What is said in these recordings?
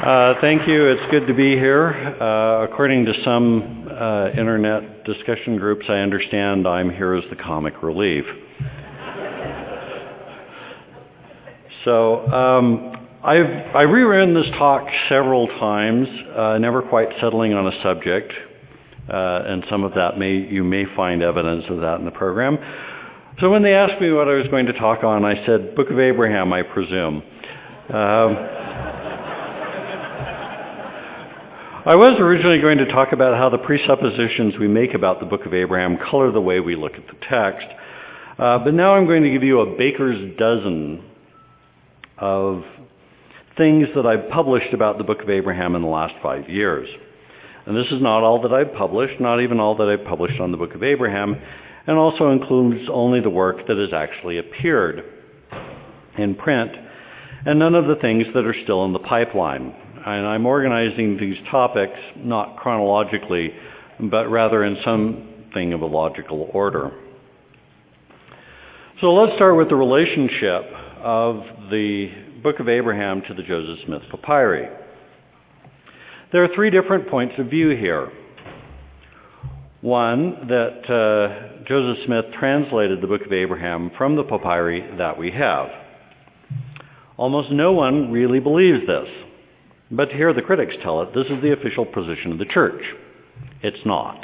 Thank you. It's good to be here. According to some internet discussion groups, I understand I'm here as the comic relief. So I rerun this talk several times, never quite settling on a subject, and some of that you may find evidence of that in the program. So when they asked me what I was going to talk on, I said, Book of Abraham, I presume. I was originally going to talk about how the presuppositions we make about the Book of Abraham color the way we look at the text, but now I'm going to give you a baker's dozen of things that I've published about the Book of Abraham in the last 5 years. And this is not all that I've published, not even all that I've published on the Book of Abraham, and also includes only the work that has actually appeared in print, and none of the things that are still in the pipeline. And I'm organizing these topics not chronologically, but rather in something of a logical order. So let's start with the relationship of the Book of Abraham to the Joseph Smith Papyri. There are three different points of view here. One, that Joseph Smith translated the Book of Abraham from the papyri that we have. Almost no one really believes this. But here the critics tell it, this is the official position of the church. It's not.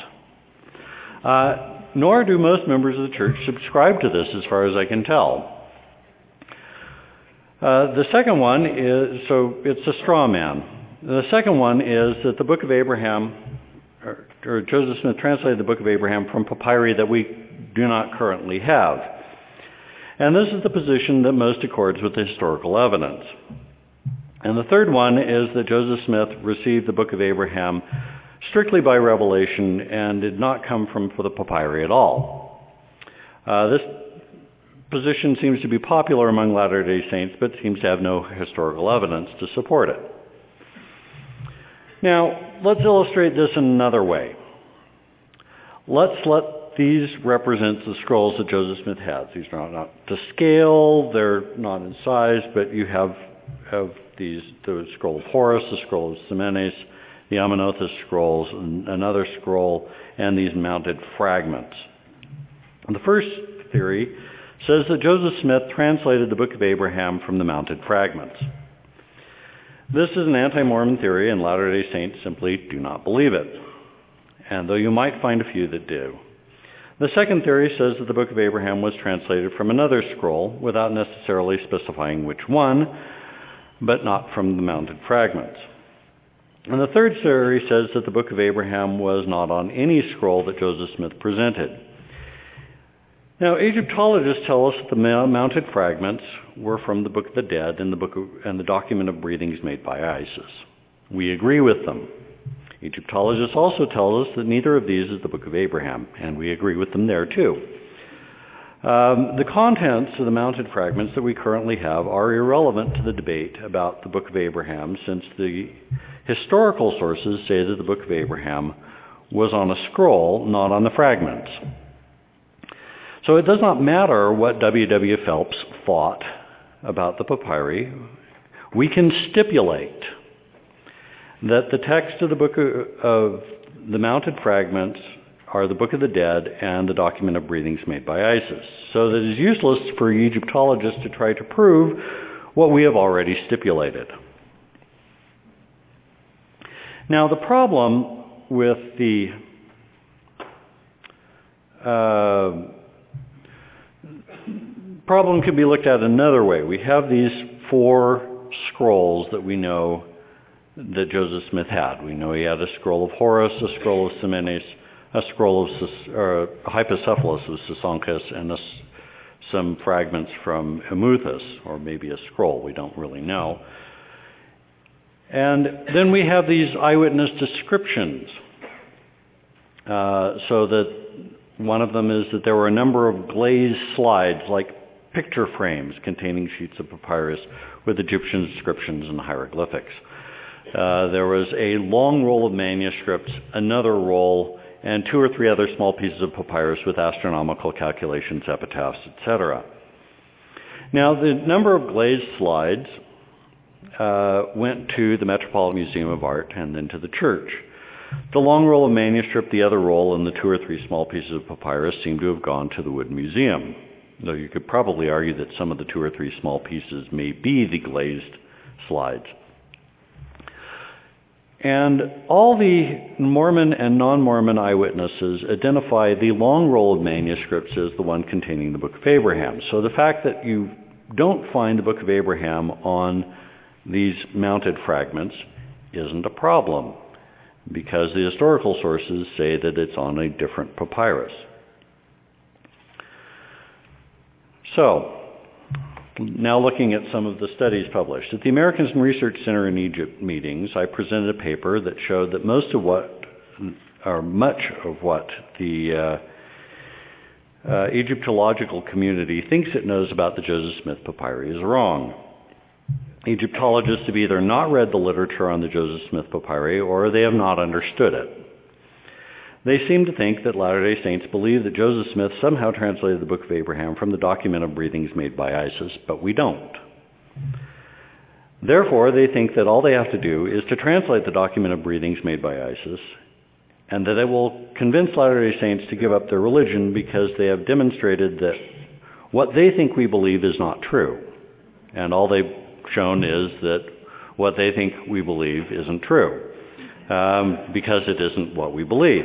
Nor do most members of the church subscribe to this, as far as I can tell. The second one is, so it's a straw man. The second one is that the Book of Abraham, or Joseph Smith translated the Book of Abraham from papyri that we do not currently have. And this is the position that most accords with the historical evidence. And the third one is that Joseph Smith received the Book of Abraham strictly by revelation and did not come from the papyri at all. This position seems to be popular among Latter-day Saints, but seems to have no historical evidence to support it. Now, let's illustrate this in another way. Let's let these represent the scrolls that Joseph Smith had. These are not to scale, they're not in size, but you have the scroll of Horus, the scroll of Ximenes, the Amenothus scrolls, another scroll, and these mounted fragments. And the first theory says that Joseph Smith translated the Book of Abraham from the mounted fragments. This is an anti-Mormon theory, and Latter-day Saints simply do not believe it, and though you might find a few that do. The second theory says that the Book of Abraham was translated from another scroll without necessarily specifying which one, but not from the mounted fragments. And the third theory says that the Book of Abraham was not on any scroll that Joseph Smith presented. Now, Egyptologists tell us that the mounted fragments were from the Book of the Dead and the document of breathings made by Isis. We agree with them. Egyptologists also tell us that neither of these is the Book of Abraham, and we agree with them there too. The contents of the mounted fragments that we currently have are irrelevant to the debate about the Book of Abraham, since the historical sources say that the Book of Abraham was on a scroll, not on the fragments. So it does not matter what W.W. Phelps thought about the papyri. We can stipulate that the text of the Book of the mounted fragments are the Book of the Dead and the document of breathings made by Isis. So that it is useless for Egyptologists to try to prove what we have already stipulated. Now, the problem with the problem can be looked at another way. We have these four scrolls that we know that Joseph Smith had. We know he had a scroll of Horus, a scroll of Ximenes, a scroll of Hypocephalus of Sesonchus, and some fragments from Emuthus, or maybe a scroll, we don't really know. And then we have these eyewitness descriptions, so that one of them is that there were a number of glazed slides, like picture frames containing sheets of papyrus with Egyptian inscriptions and hieroglyphics. There was a long roll of manuscripts, another roll, and 2 or 3 other small pieces of papyrus with astronomical calculations, epitaphs, etc. Now, the number of glazed slides went to the Metropolitan Museum of Art and then to the church. The long roll of manuscript, the other roll, and the 2 or 3 small pieces of papyrus seem to have gone to the Wood Museum, though you could probably argue that some of the 2 or 3 small pieces may be the glazed slides. And all the Mormon and non-Mormon eyewitnesses identify the long roll of manuscripts as the one containing the Book of Abraham. So the fact that you don't find the Book of Abraham on these mounted fragments isn't a problem, because the historical sources say that it's on a different papyrus. So, now looking at some of the studies published. At the Americans Research Center in Egypt meetings, I presented a paper that showed that much of what the Egyptological community thinks it knows about the Joseph Smith papyri is wrong. Egyptologists have either not read the literature on the Joseph Smith papyri or they have not understood it. They seem to think that Latter-day Saints believe that Joseph Smith somehow translated the Book of Abraham from the document of breathings made by Isis, but we don't. Therefore, they think that all they have to do is to translate the document of breathings made by Isis, and that it will convince Latter-day Saints to give up their religion because they have demonstrated that what they think we believe is not true. And all they've shown is that what they think we believe isn't true, because it isn't what we believe.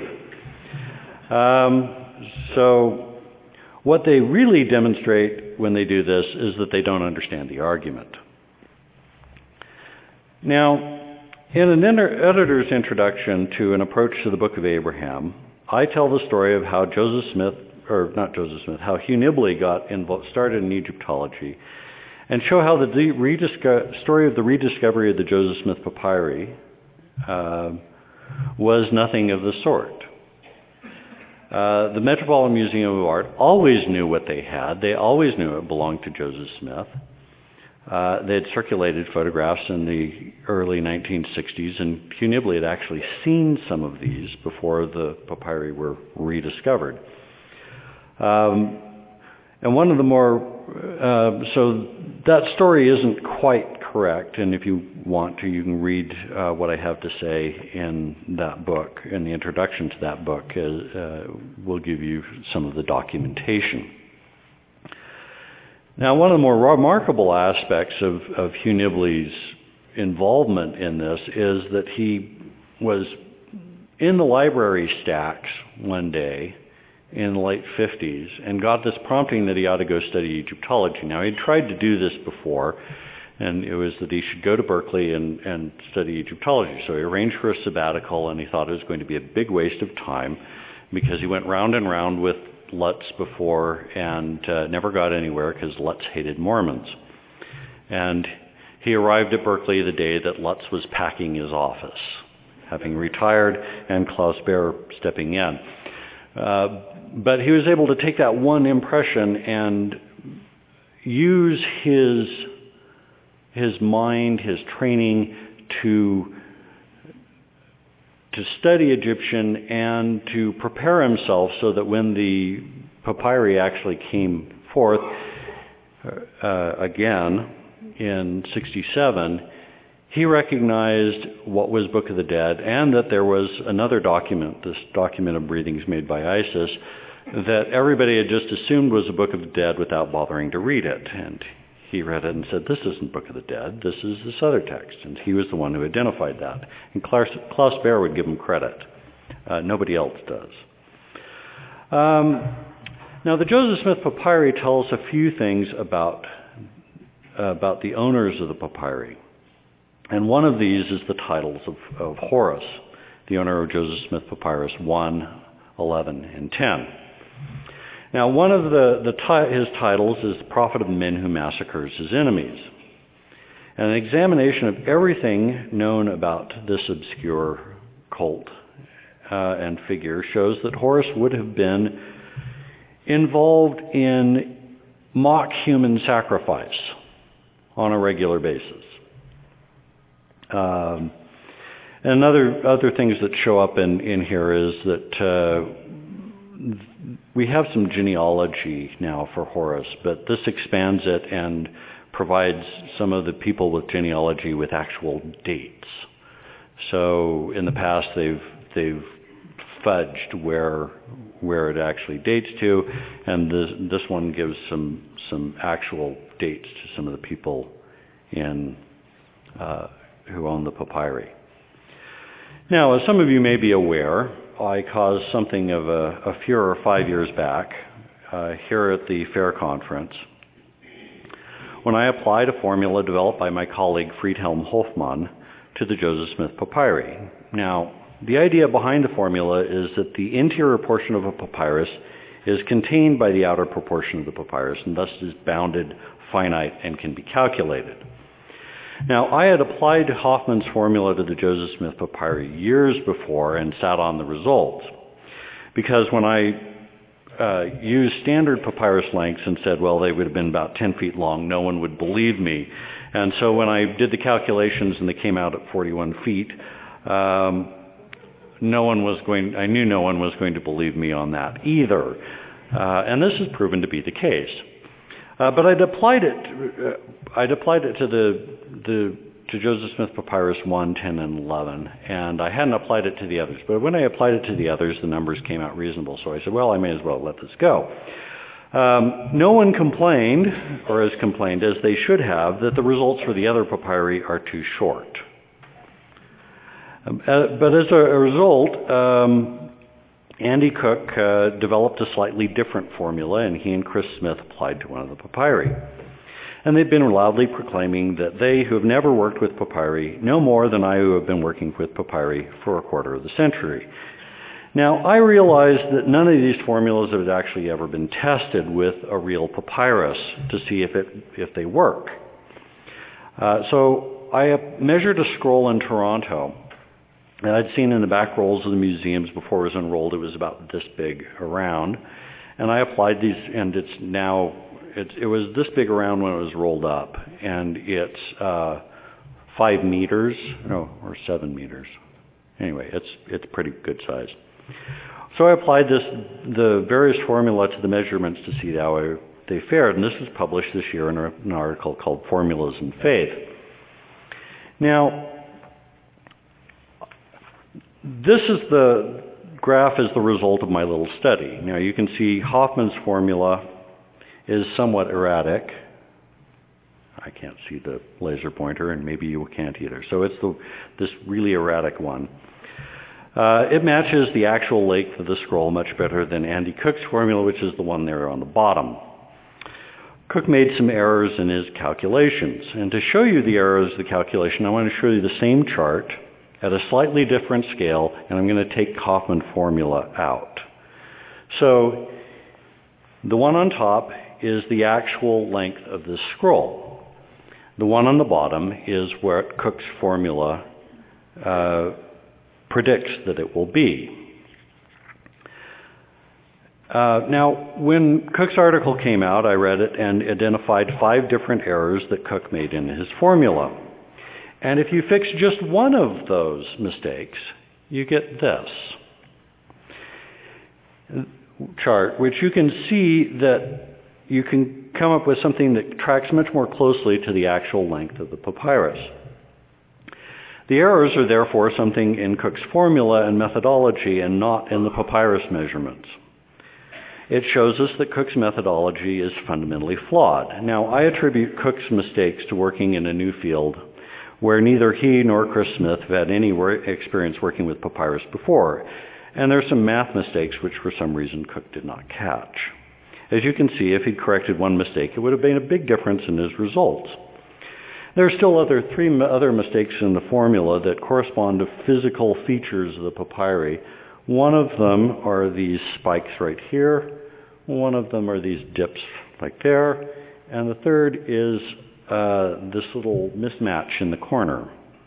So what they really demonstrate when they do this is that they don't understand the argument. Now, in an editor's introduction to An Approach to the Book of Abraham, I tell the story of how how Hugh Nibley got started in Egyptology, and show how the story of the rediscovery of the Joseph Smith papyri was nothing of the sort. The Metropolitan Museum of Art always knew what they had. They always knew it belonged to Joseph Smith. They had circulated photographs in the early 1960s, and Hugh Nibley had actually seen some of these before the papyri were rediscovered. And one of the more, so that story isn't quite correct, and if you want to, you can read what I have to say in that book, in the introduction to that book. We'll give you some of the documentation. Now, one of the more remarkable aspects of Hugh Nibley's involvement in this is that he was in the library stacks one day in the late 50s and got this prompting that he ought to go study Egyptology. Now, he'd tried to do this before, and it was that he should go to Berkeley and study Egyptology. So he arranged for a sabbatical, and he thought it was going to be a big waste of time because he went round and round with Lutz before and never got anywhere because Lutz hated Mormons. And he arrived at Berkeley the day that Lutz was packing his office, having retired, and Klaus Baer stepping in. But he was able to take that one impression and use his mind, his training to study Egyptian and to prepare himself so that when the papyri actually came forth again in 67, he recognized what was Book of the Dead and that there was another document, this document of breathings made by Isis, that everybody had just assumed was a Book of the Dead without bothering to read it. And he read it and said, this isn't Book of the Dead, this is this other text. And he was the one who identified that. And Klaus Baer would give him credit. Nobody else does. Now, the Joseph Smith papyri tells a few things about the owners of the papyri. And one of these is the titles of Horus, the owner of Joseph Smith Papyrus 1, 11, and 10. Now, one of his titles is the Prophet of Men Who Massacres His Enemies. And an examination of everything known about this obscure cult and figure shows that Horus would have been involved in mock human sacrifice on a regular basis. And other things that show up in here is that we have some genealogy now for Horus, but this expands it and provides some of the people with genealogy with actual dates. So in the past, they've fudged where it actually dates to, and this one gives some actual dates to some of the people who own the papyri. Now, as some of you may be aware, I caused something of a furor 5 years back here at the FAIR conference when I applied a formula developed by my colleague Friedhelm Hofmann to the Joseph Smith papyri. Now, the idea behind the formula is that the interior portion of a papyrus is contained by the outer proportion of the papyrus and thus is bounded, finite, and can be calculated. Now, I had applied Hofmann's formula to the Joseph Smith papyri years before and sat on the results, because when I used standard papyrus lengths and said, well, they would have been about 10 feet long, no one would believe me. And so when I did the calculations and they came out at 41 feet, I knew no one was going to believe me on that either. And this has proven to be the case. But I'd applied it to Joseph Smith Papyrus 1, 10, and 11, and I hadn't applied it to the others. But when I applied it to the others, the numbers came out reasonable. So I said, well, I may as well let this go. No one complained, or has complained, as they should have, that the results for the other papyri are too short. But as a result, Andy Cook developed a slightly different formula, and he and Chris Smith applied to one of the papyri. And they've been loudly proclaiming that they, who have never worked with papyri, know more than I, who have been working with papyri for a quarter of the century. Now, I realized that none of these formulas had actually ever been tested with a real papyrus to see if they work. So I measured a scroll in Toronto that I'd seen in the back rolls of the museums before it was unrolled. It was about this big around. And I applied these, and it was this big around when it was rolled up. And it's 5 meters, or 7 meters. Anyway, it's pretty good size. So I applied the various formula to the measurements to see how they fared. And this was published this year in an article called Formulas in Faith. Now, this is the graph is the result of my little study. Now you can see Hofmann's formula is somewhat erratic. I can't see the laser pointer, and maybe you can't either. So it's this really erratic one. It matches the actual length of the scroll much better than Andy Cook's formula, which is the one there on the bottom. Cook made some errors in his calculations. And to show you the errors of the calculation, I want to show you the same chart at a slightly different scale, and I'm going to take Hofmann formula out. So the one on top is the actual length of this scroll. The one on the bottom is what Cook's formula predicts that it will be. Now, when Cook's article came out, I read it and identified 5 different errors that Cook made in his formula. And if you fix just one of those mistakes, you get this chart, which you can see that you can come up with something that tracks much more closely to the actual length of the papyrus. The errors are therefore something in Cook's formula and methodology and not in the papyrus measurements. It shows us that Cook's methodology is fundamentally flawed. Now, I attribute Cook's mistakes to working in a new field where neither he nor Chris Smith have had any experience working with papyrus before. And there are some math mistakes which for some reason Cook did not catch. As you can see, if he'd corrected one mistake, it would have made a big difference in his results. There are still 3 other mistakes in the formula that correspond to physical features of the papyri. One of them are these spikes right here. One of them are these dips like there. And the third is this little mismatch in the corner.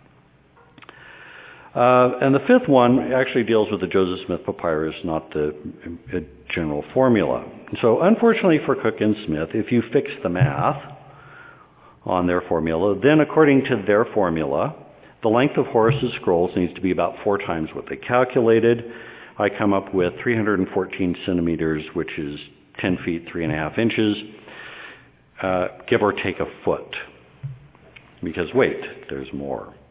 And the 5th one actually deals with the Joseph Smith papyrus, not the general formula. So unfortunately for Cook and Smith, if you fix the math on their formula, then according to their formula, the length of Horus's scrolls needs to be about 4 times what they calculated. I come up with 314 centimeters, which is 10 feet, 3.5 inches. give or take a foot. Because wait, there's more.